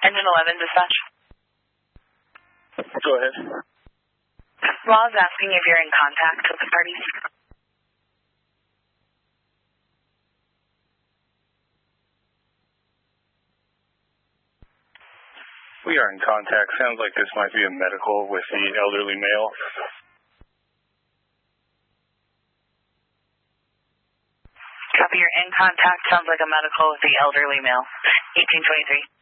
Engine 11 dispatch. Go ahead. Law is asking if you're in contact with the parties. We are in contact. Sounds like this might be a medical with the elderly male. Copy, you're in contact. Sounds like a medical with the elderly male. 1823.